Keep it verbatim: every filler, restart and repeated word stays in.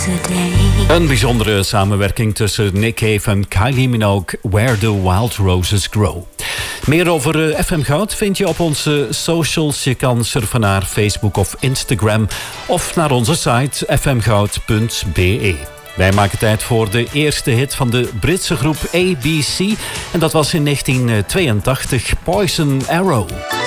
Een bijzondere samenwerking tussen Nick Cave en Kylie Minogue, Where the Wild Roses Grow. Meer over F M Goud vind je op onze socials. Je kan surfen naar Facebook of Instagram of naar onze site f m goud punt b e. Wij maken tijd voor de eerste hit van de Britse groep A B C. En dat was in negentien tweeëntachtig, Poison Arrow.